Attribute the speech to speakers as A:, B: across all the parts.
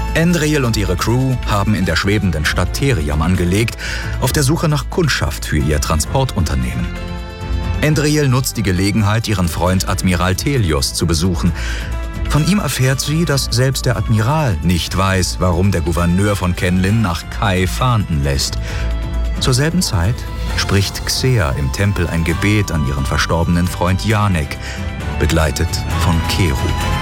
A: Endriel und ihre Crew haben in der schwebenden Stadt Theriam angelegt, auf der Suche nach Kundschaft für ihr Transportunternehmen. Endriel nutzt die Gelegenheit, ihren Freund Admiral Thelios zu besuchen. Von ihm erfährt sie, dass selbst der Admiral nicht weiß, warum der Gouverneur von Kenlin nach Kai fahnden lässt. Zur selben Zeit spricht Xea im Tempel ein Gebet an ihren verstorbenen Freund Janek, begleitet von Keru.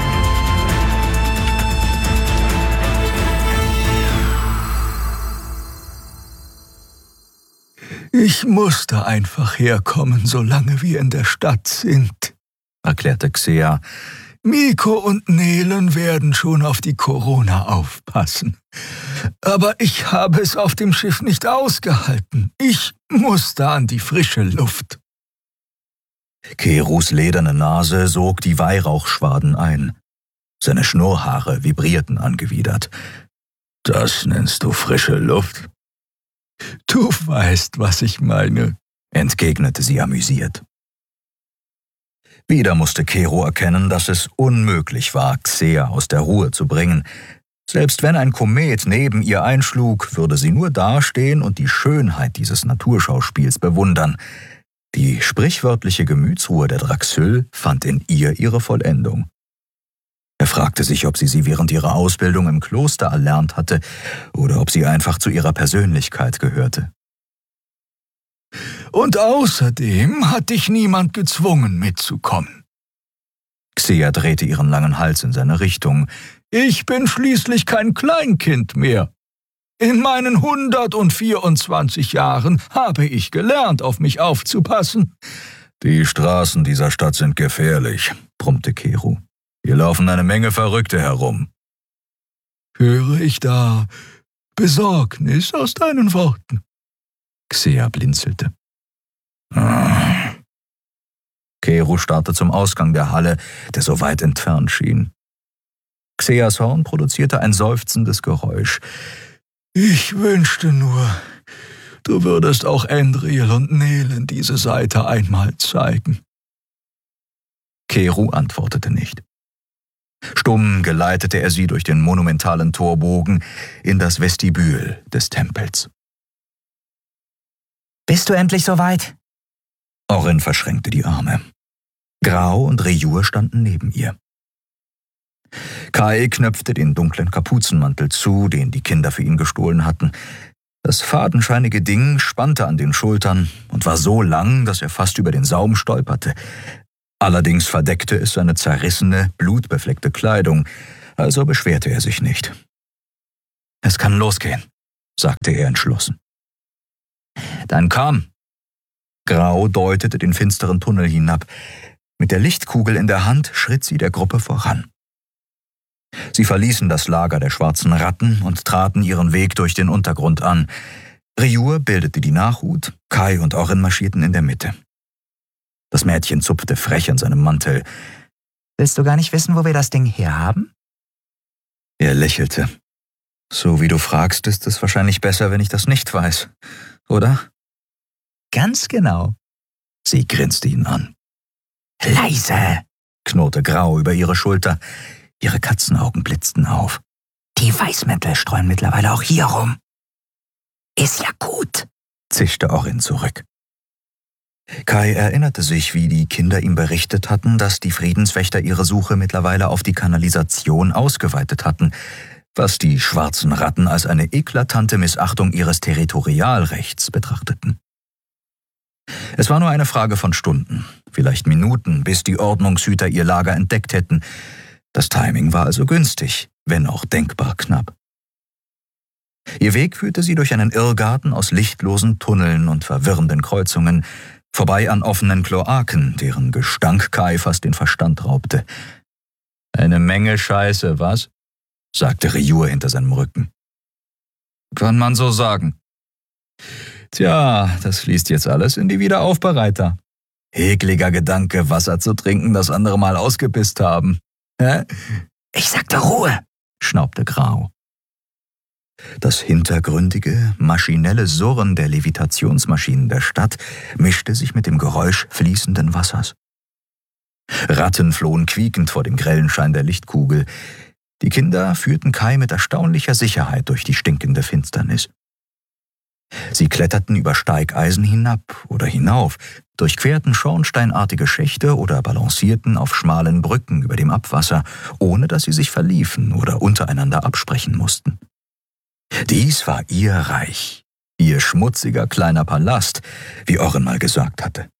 B: »Ich musste einfach herkommen, solange wir in der Stadt sind«, erklärte Xea. »Miko und Nelen werden schon auf die Corona aufpassen. Aber ich habe es auf dem Schiff nicht ausgehalten. Ich musste an die frische Luft.«
C: Kerus lederne Nase sog die Weihrauchschwaden ein. Seine Schnurrhaare vibrierten angewidert. »Das nennst du frische Luft?«
B: »Du weißt, was ich meine«,
C: entgegnete sie amüsiert. Wieder musste Keru erkennen, dass es unmöglich war, Xea aus der Ruhe zu bringen. Selbst wenn ein Komet neben ihr einschlug, würde sie nur dastehen und die Schönheit dieses Naturschauspiels bewundern. Die sprichwörtliche Gemütsruhe der Draxyl fand in ihr ihre Vollendung. Er fragte sich, ob sie während ihrer Ausbildung im Kloster erlernt hatte oder ob sie einfach zu ihrer Persönlichkeit gehörte.
B: »Und außerdem hat dich niemand gezwungen, mitzukommen.«
C: Xea drehte ihren langen Hals in seine Richtung.
B: »Ich bin schließlich kein Kleinkind mehr. In meinen 124 Jahren habe ich gelernt, auf mich aufzupassen.«
C: »Die Straßen dieser Stadt sind gefährlich«, brummte Keru. »Hier laufen eine Menge Verrückte herum.«
B: »Höre ich da Besorgnis aus deinen Worten?«
C: Xea blinzelte. Keru starrte zum Ausgang der Halle, der so weit entfernt schien. Xeas Horn produzierte ein seufzendes Geräusch.
B: »Ich wünschte nur, du würdest auch Endriel und Nelen diese Seite einmal zeigen.«
C: Keru antwortete nicht. Stumm geleitete er sie durch den monumentalen Torbogen in das Vestibül des Tempels.
D: »Bist du endlich soweit?«
C: Orin verschränkte die Arme. Grau und Rejur standen neben ihr. Kai knöpfte den dunklen Kapuzenmantel zu, den die Kinder für ihn gestohlen hatten. Das fadenscheinige Ding spannte an den Schultern und war so lang, dass er fast über den Saum stolperte. Allerdings verdeckte es seine zerrissene, blutbefleckte Kleidung, also beschwerte er sich nicht. »Es kann losgehen«, sagte er entschlossen. »Dann komm!« Grau deutete den finsteren Tunnel hinab. Mit der Lichtkugel in der Hand schritt sie der Gruppe voran. Sie verließen das Lager der schwarzen Ratten und traten ihren Weg durch den Untergrund an. Rejur bildete die Nachhut, Kai und Orin marschierten in der Mitte. Das Mädchen zupfte frech an seinem Mantel.
D: »Willst du gar nicht wissen, wo wir das Ding herhaben?«
C: Er lächelte. »So wie du fragst, ist es wahrscheinlich besser, wenn ich das nicht weiß, oder?«
D: »Ganz genau.«
C: Sie grinste ihn an.
D: »Leise«,
C: knurrte Grau über ihre Schulter. Ihre Katzenaugen blitzten auf.
D: »Die Weißmäntel streuen mittlerweile auch hier rum.« »Ist ja gut«,
C: zischte Orin zurück. Kai erinnerte sich, wie die Kinder ihm berichtet hatten, dass die Friedenswächter ihre Suche mittlerweile auf die Kanalisation ausgeweitet hatten, was die schwarzen Ratten als eine eklatante Missachtung ihres Territorialrechts betrachteten. Es war nur eine Frage von Stunden, vielleicht Minuten, bis die Ordnungshüter ihr Lager entdeckt hätten. Das Timing war also günstig, wenn auch denkbar knapp. Ihr Weg führte sie durch einen Irrgarten aus lichtlosen Tunneln und verwirrenden Kreuzungen, vorbei an offenen Kloaken, deren Gestank Kai fast den Verstand raubte. »Eine Menge Scheiße, was?« sagte Rejur hinter seinem Rücken. »Kann man so sagen.« »Tja, das fließt jetzt alles in die Wiederaufbereiter. Ekliger Gedanke, Wasser zu trinken, das andere Mal ausgepisst haben. Hä?«
D: »Ich sagte Ruhe«,
C: schnaubte Grau. Das hintergründige, maschinelle Surren der Levitationsmaschinen der Stadt mischte sich mit dem Geräusch fließenden Wassers. Ratten flohen quiekend vor dem grellen Schein der Lichtkugel. Die Kinder führten Kai mit erstaunlicher Sicherheit durch die stinkende Finsternis. Sie kletterten über Steigeisen hinab oder hinauf, durchquerten schornsteinartige Schächte oder balancierten auf schmalen Brücken über dem Abwasser, ohne dass sie sich verliefen oder untereinander absprechen mussten. Dies war ihr Reich, ihr schmutziger kleiner Palast, wie Orren mal gesagt hatte.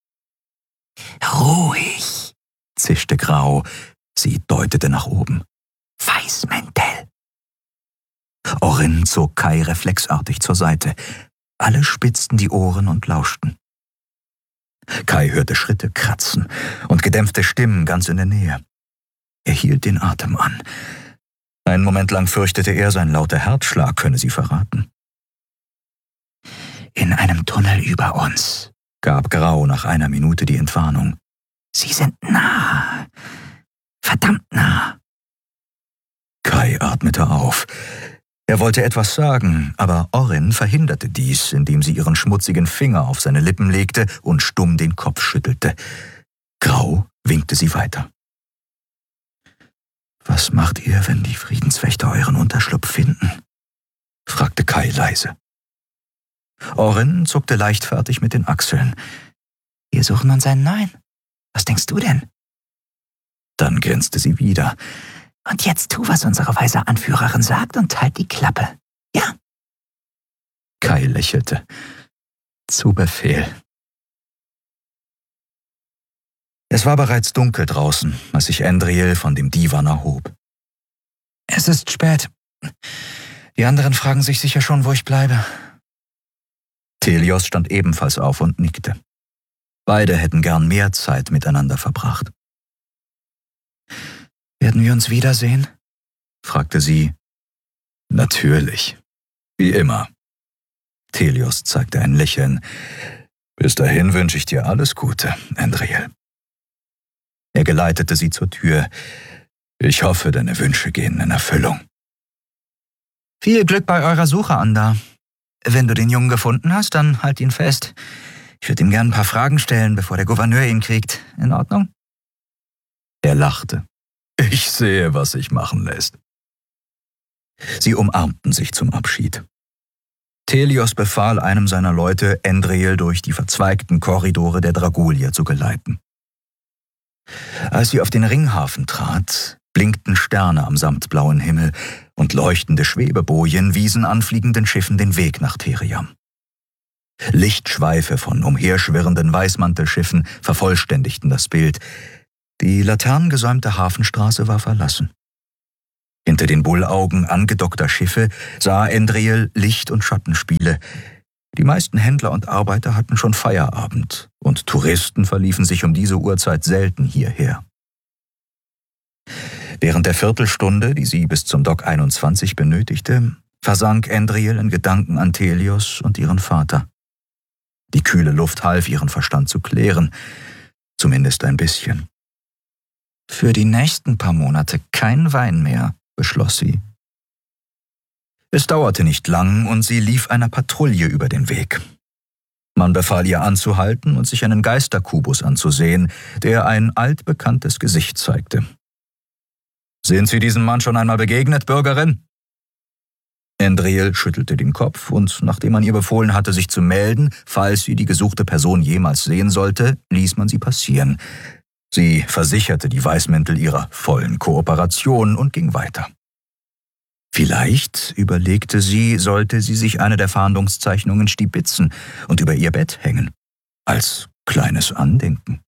D: Ruhig,
C: Zischte Grau, sie deutete nach oben.
D: Weißmäntel.
C: Orrin zog Kai reflexartig zur Seite. Alle spitzten die Ohren und lauschten. Kai hörte Schritte kratzen und gedämpfte Stimmen ganz in der Nähe. Er hielt den Atem an. Einen Moment lang fürchtete er, sein lauter Herzschlag könne sie verraten.
D: In einem Tunnel über uns,
C: gab Grau nach einer Minute die Entwarnung.
D: Sie sind nah. Verdammt nah.
C: Kai atmete auf. Er wollte etwas sagen, aber Orrin verhinderte dies, indem sie ihren schmutzigen Finger auf seine Lippen legte und stumm den Kopf schüttelte. Grau winkte sie weiter. »Was macht ihr, wenn die Friedenswächter euren Unterschlupf finden?« fragte Kai leise. Orrin zuckte leichtfertig mit den Achseln.
D: Wir suchen uns einen neuen. Was denkst du denn?
C: Dann grinste sie wieder.
D: Und jetzt tu, was unsere weise Anführerin sagt und halt die Klappe. Ja?
C: Kai lächelte. Zu Befehl. Es war bereits dunkel draußen, als sich Endriel von dem Divan erhob.
D: Es ist spät. Die anderen fragen sich sicher schon, wo ich bleibe.
C: Telios stand ebenfalls auf und nickte. Beide hätten gern mehr Zeit miteinander verbracht.
D: Werden wir uns wiedersehen?
C: Fragte sie. Natürlich. Wie immer. Telios zeigte ein Lächeln. Bis dahin wünsche ich dir alles Gute, Endriel. Er geleitete sie zur Tür. Ich hoffe, deine Wünsche gehen in Erfüllung.
D: Viel Glück bei eurer Suche, Anda. Wenn du den Jungen gefunden hast, dann halt ihn fest. Ich würde ihm gern ein paar Fragen stellen, bevor der Gouverneur ihn kriegt. In Ordnung?
C: Er lachte. Ich sehe, was sich machen lässt. Sie umarmten sich zum Abschied. Telios befahl einem seiner Leute, Endriel durch die verzweigten Korridore der Dragulier zu geleiten. Als sie auf den Ringhafen trat, blinkten Sterne am samtblauen Himmel und leuchtende Schwebebojen wiesen anfliegenden Schiffen den Weg nach Theriam. Lichtschweife von umherschwirrenden Weißmantelschiffen vervollständigten das Bild. Die laternengesäumte Hafenstraße war verlassen. Hinter den Bullaugen angedockter Schiffe sah Endriel Licht- und Schattenspiele. Die meisten Händler und Arbeiter hatten schon Feierabend und Touristen verliefen sich um diese Uhrzeit selten hierher. Während der Viertelstunde, die sie bis zum Dock 21 benötigte, versank Endriel in Gedanken an Telios und ihren Vater. Die kühle Luft half, ihren Verstand zu klären, zumindest ein bisschen.
D: Für die nächsten paar Monate kein Wein mehr, beschloss sie.
C: Es dauerte nicht lang und sie lief einer Patrouille über den Weg. Man befahl ihr anzuhalten und sich einen Geisterkubus anzusehen, der ein altbekanntes Gesicht zeigte. »Sind Sie diesem Mann schon einmal begegnet, Bürgerin?« Endriel schüttelte den Kopf und, nachdem man ihr befohlen hatte, sich zu melden, falls sie die gesuchte Person jemals sehen sollte, ließ man sie passieren. Sie versicherte die Weißmäntel ihrer vollen Kooperation und ging weiter. Vielleicht, überlegte sie, sollte sie sich eine der Fahndungszeichnungen stibitzen und über ihr Bett hängen, als kleines Andenken.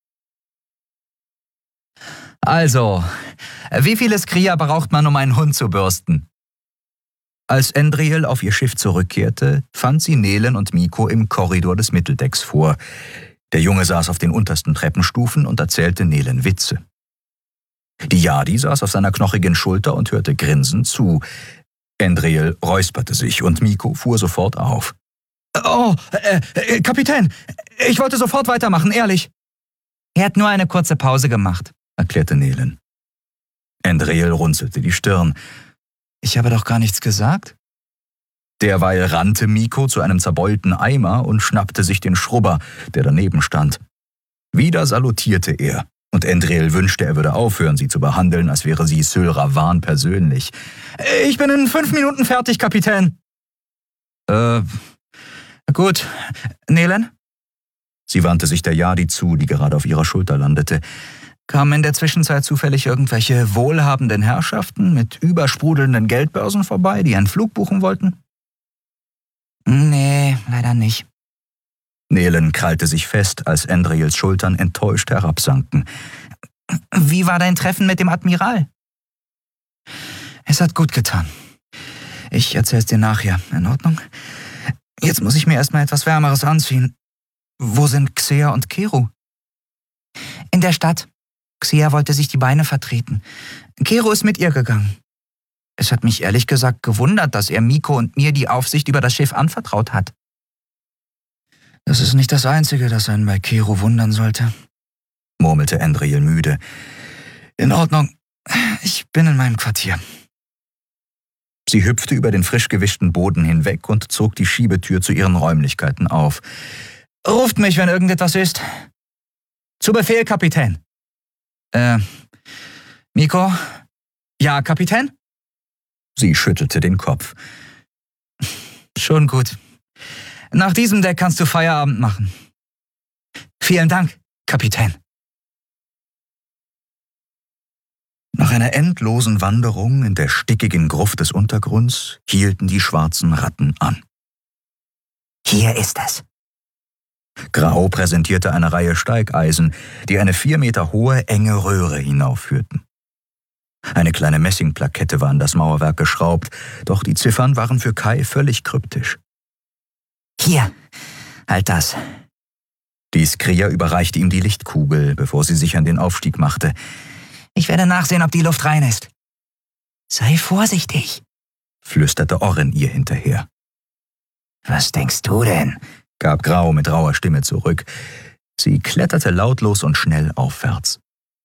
D: Also, wie viele Skria braucht man, um einen Hund zu bürsten?
C: Als Endriel auf ihr Schiff zurückkehrte, fand sie Nelen und Miko im Korridor des Mitteldecks vor. Der Junge saß auf den untersten Treppenstufen und erzählte Nelen Witze. Die Yadi saß auf seiner knochigen Schulter und hörte grinsend zu. Endriel räusperte sich und Miko fuhr sofort auf.
D: »Oh, Kapitän, ich wollte sofort weitermachen, ehrlich.« »Er hat nur eine kurze Pause gemacht«,
C: erklärte Nelen. Endriel runzelte die Stirn.
D: »Ich habe doch gar nichts gesagt.«
C: Derweil rannte Miko zu einem zerbeulten Eimer und schnappte sich den Schrubber, der daneben stand. Wieder salutierte er Und Endriel wünschte, er würde aufhören, sie zu behandeln, als wäre sie Syl Ravan persönlich.
D: »Ich bin in 5 Minuten fertig, Kapitän.« Gut. Nehlen?«
C: Sie wandte sich der Yadi zu, die gerade auf ihrer Schulter landete.
D: »Kamen in der Zwischenzeit zufällig irgendwelche wohlhabenden Herrschaften mit übersprudelnden Geldbörsen vorbei, die einen Flug buchen wollten?« »Nee, leider nicht.«
C: Nehlen krallte sich fest, als Endriels Schultern enttäuscht herabsanken.
D: »Wie war dein Treffen mit dem Admiral?« »Es hat gut getan. Ich erzähl's dir nachher. In Ordnung? Jetzt muss ich mir erstmal etwas Wärmeres anziehen. Wo sind Xea und Kero?« »In der Stadt. Xea wollte sich die Beine vertreten. Kero ist mit ihr gegangen. Es hat mich ehrlich gesagt gewundert, dass er Miko und mir die Aufsicht über das Schiff anvertraut hat.« »Das ist nicht das Einzige, das einen bei Kero wundern sollte«,
C: murmelte Endriel müde.
D: »In Ordnung. Ich bin in meinem Quartier.«
C: Sie hüpfte über den frisch gewischten Boden hinweg und zog die Schiebetür zu ihren Räumlichkeiten auf.
D: »Ruft mich, wenn irgendetwas ist.« »Zu Befehl, Kapitän.« Miko?« »Ja, Kapitän?«
C: Sie schüttelte den Kopf.
D: »Schon gut. Nach diesem Deck kannst du Feierabend machen. Vielen Dank, Kapitän.«
C: Nach einer endlosen Wanderung in der stickigen Gruft des Untergrunds hielten die schwarzen Ratten an.
D: »Hier ist es.«
C: Grau präsentierte eine Reihe Steigeisen, die eine 4 Meter hohe, enge Röhre hinaufführten. Eine kleine Messingplakette war an das Mauerwerk geschraubt, doch die Ziffern waren für Kai völlig kryptisch.
D: »Hier, halt das.«
C: Die Skria überreichte ihm die Lichtkugel, bevor sie sich an den Aufstieg machte.
D: »Ich werde nachsehen, ob die Luft rein ist.« »Sei vorsichtig«,
C: flüsterte Orrin ihr hinterher.
D: »Was denkst du denn?«,
C: gab Grau mit rauer Stimme zurück. Sie kletterte lautlos und schnell aufwärts.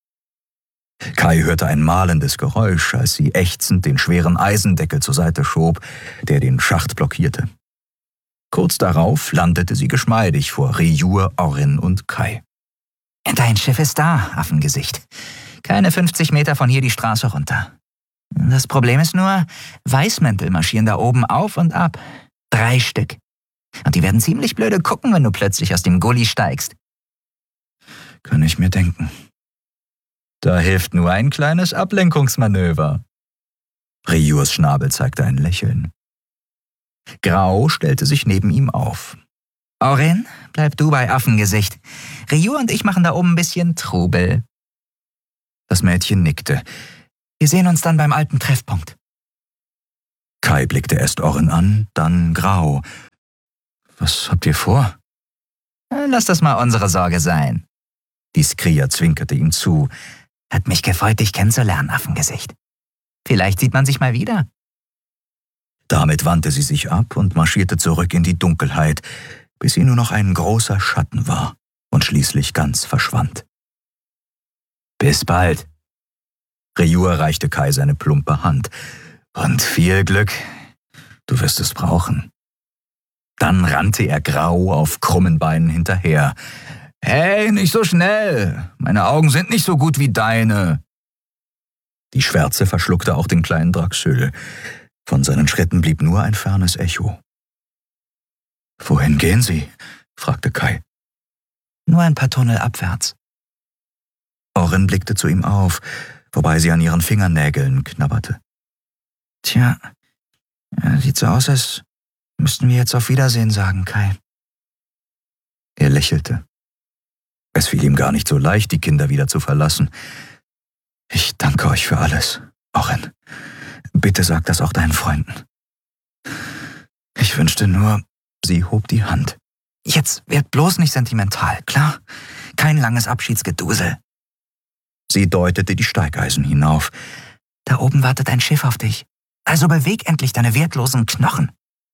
C: Kai hörte ein mahlendes Geräusch, als sie ächzend den schweren Eisendeckel zur Seite schob, der den Schacht blockierte. Kurz darauf landete sie geschmeidig vor Rejur, Orrin und Kai.
D: »Dein Schiff ist da, Affengesicht. Keine 50 Meter von hier die Straße runter. Das Problem ist nur, Weißmäntel marschieren da oben auf und ab. 3 Stück. Und die werden ziemlich blöde gucken, wenn du plötzlich aus dem Gully steigst.«
C: »Kann ich mir denken. Da hilft nur ein kleines Ablenkungsmanöver.« Rejurs Schnabel zeigte ein Lächeln. Grau stellte sich neben ihm auf.
D: »Orrin, bleib du bei Affengesicht. Rejur und ich machen da oben ein bisschen Trubel.«
C: Das Mädchen nickte.
D: »Wir sehen uns dann beim alten Treffpunkt.«
C: Kai blickte erst Orrin an, dann Grau. »Was habt ihr vor?«
D: »Lass das mal unsere Sorge sein.«
C: Die Skria zwinkerte ihm zu.
D: »Hat mich gefreut, dich kennenzulernen, Affengesicht. Vielleicht sieht man sich mal wieder.«
C: Damit wandte sie sich ab und marschierte zurück in die Dunkelheit, bis sie nur noch ein großer Schatten war und schließlich ganz verschwand.
D: »Bis bald.«
C: Rejur reichte Kai seine plumpe Hand. »Und viel Glück. Du wirst es brauchen.« Dann rannte er Grau auf krummen Beinen hinterher. »Hey, nicht so schnell! Meine Augen sind nicht so gut wie deine!« Die Schwärze verschluckte auch den kleinen Draxül. Von seinen Schritten blieb nur ein fernes Echo. »Wohin gehen Sie?« fragte Kai.
D: »Nur ein paar Tunnel abwärts.«
C: Orrin blickte zu ihm auf, wobei sie an ihren Fingernägeln knabberte.
D: »Tja, sieht so aus, als müssten wir jetzt auf Wiedersehen sagen, Kai.«
C: Er lächelte. Es fiel ihm gar nicht so leicht, die Kinder wieder zu verlassen. »Ich danke euch für alles, Orrin. Bitte sag das auch deinen Freunden. Ich wünschte nur...« Sie hob die Hand.
D: »Jetzt werd bloß nicht sentimental, klar? Kein langes Abschiedsgedusel.«
C: Sie deutete die Steigeisen hinauf.
D: »Da oben wartet ein Schiff auf dich. Also beweg endlich deine wertlosen Knochen.«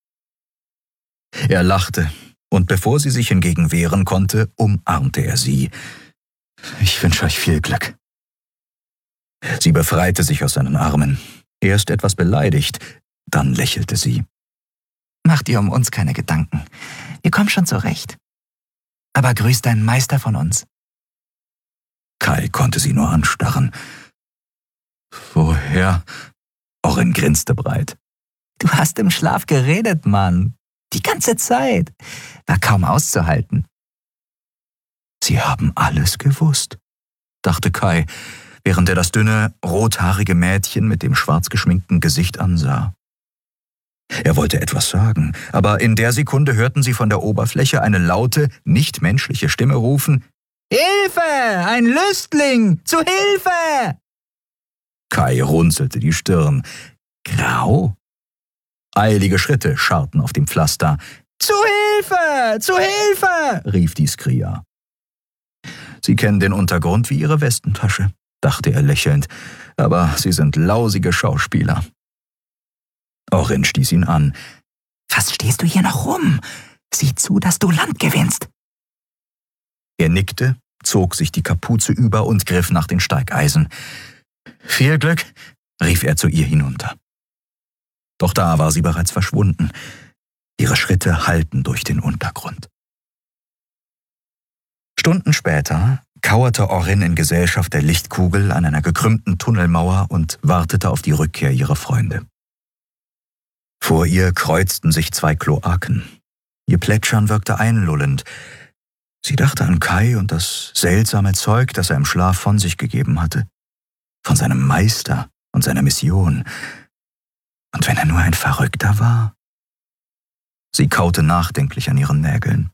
C: Er lachte, und bevor sie sich hingegen wehren konnte, umarmte er sie. »Ich wünsche euch viel Glück.« Sie befreite sich aus seinen Armen. Erst etwas beleidigt, dann lächelte sie.
D: »Mach dir um uns keine Gedanken. Wir kommen schon zurecht. Aber grüß deinen Meister von uns.«
C: Kai konnte sie nur anstarren. »Woher?« Orrin grinste breit.
D: »Du hast im Schlaf geredet, Mann. Die ganze Zeit. War kaum auszuhalten.«
C: »Sie haben alles gewusst«, dachte Kai, während er das dünne, rothaarige Mädchen mit dem schwarz geschminkten Gesicht ansah. Er wollte etwas sagen, aber in der Sekunde hörten sie von der Oberfläche eine laute, nicht menschliche Stimme rufen:
D: »Hilfe! Ein Lüstling! Zu Hilfe!«
C: Kai runzelte die Stirn. Grau? Eilige Schritte scharrten auf dem Pflaster.
D: »Zu Hilfe! Zu Hilfe!«
C: rief die Skria. »Sie kennen den Untergrund wie ihre Westentasche«, dachte er lächelnd, »aber sie sind lausige Schauspieler.« Orrin stieß ihn an.
D: »Was stehst du hier noch rum? Sieh zu, dass du Land gewinnst.«
C: Er nickte, zog sich die Kapuze über und griff nach den Steigeisen. »Viel Glück«, rief er zu ihr hinunter. Doch da war sie bereits verschwunden. Ihre Schritte hallten durch den Untergrund. Stunden später kauerte Orrin in Gesellschaft der Lichtkugel an einer gekrümmten Tunnelmauer und wartete auf die Rückkehr ihrer Freunde. Vor ihr kreuzten sich zwei Kloaken. Ihr Plätschern wirkte einlullend. Sie dachte an Kai und das seltsame Zeug, das er im Schlaf von sich gegeben hatte. Von seinem Meister und seiner Mission. Und wenn er nur ein Verrückter war? Sie kaute nachdenklich an ihren Nägeln.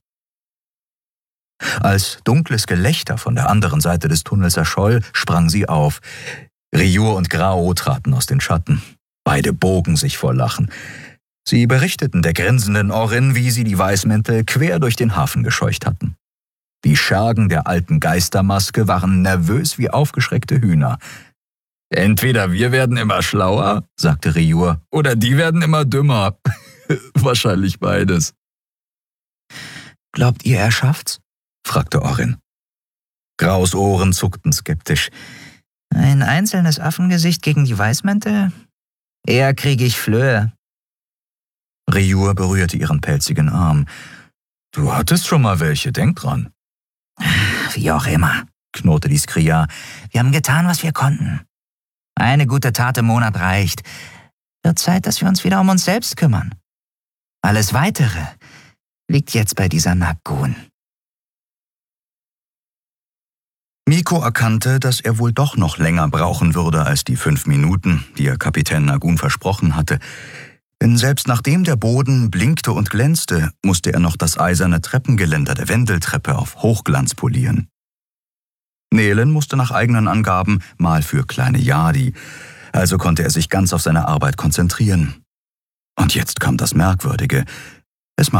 C: Als dunkles Gelächter von der anderen Seite des Tunnels erscholl, sprang sie auf. Ryur und Grao traten aus den Schatten. Beide bogen sich vor Lachen. Sie berichteten der grinsenden Orrin, wie sie die Weißmäntel quer durch den Hafen gescheucht hatten. Die Schergen der alten Geistermaske waren nervös wie aufgeschreckte Hühner. »Entweder wir werden immer schlauer«, sagte Ryur, »oder die werden immer dümmer. Wahrscheinlich beides.«
D: »Glaubt ihr, er schafft's?«
C: fragte Orrin. Graus Ohren zuckten skeptisch.
D: »Ein einzelnes Affengesicht gegen die Weißmäntel? Eher kriege ich Flöhe.«
C: Ryur berührte ihren pelzigen Arm. »Du hattest schon mal welche, denk dran.«
D: »Wie auch immer«,
C: knurrte die Skria.
D: »Wir haben getan, was wir konnten. Eine gute Tat im Monat reicht. Wird Zeit, dass wir uns wieder um uns selbst kümmern. Alles Weitere liegt jetzt bei dieser Nagun.«
C: Miko erkannte, dass er wohl doch noch länger brauchen würde als die 5 Minuten, die er Kapitän Nagun versprochen hatte. Denn selbst nachdem der Boden blinkte und glänzte, musste er noch das eiserne Treppengeländer der Wendeltreppe auf Hochglanz polieren. Nelen musste nach eigenen Angaben mal für kleine Yadi, also konnte er sich ganz auf seine Arbeit konzentrieren. Und jetzt kam das Merkwürdige.